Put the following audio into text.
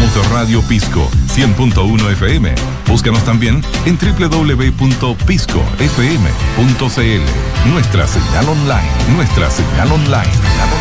Somos Radio Pisco 100.1 FM. Búscanos también en www.piscofm.cl. Nuestra señal online.